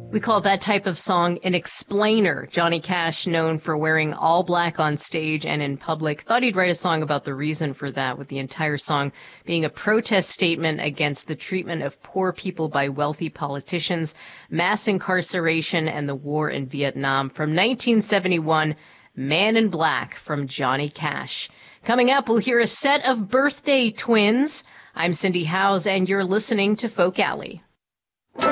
We call that type of song an explainer. Johnny Cash, known for wearing all black on stage and in public, thought he'd write a song about the reason for that, with the entire song being a protest statement against the treatment of poor people by wealthy politicians, mass incarceration, and the war in Vietnam. From 1971, Man in Black from Johnny Cash. Coming up, we'll hear a set of birthday twins. I'm Cindy Howes, and you're listening to Folk Alley.